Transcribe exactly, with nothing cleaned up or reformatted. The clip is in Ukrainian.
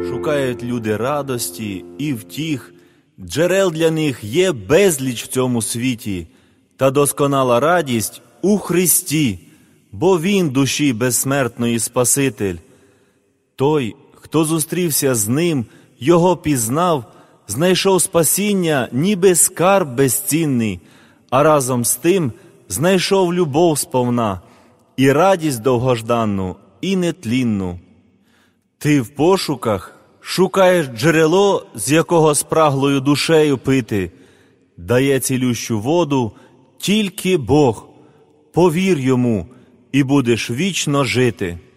Шукають люди радості і втіх, джерел для них є безліч в цьому світі, та досконала радість у Христі, бо Він душі безсмертної Спаситель. Той, хто зустрівся з Ним, Його пізнав, знайшов спасіння, ніби скарб безцінний, а разом з тим знайшов любов сповна, і радість довгожданну, і нетлінну. Ти в пошуках шукаєш джерело, з якого спраглою душею пити. Дає цілющу воду тільки Бог. Повір Йому, і будеш вічно жити.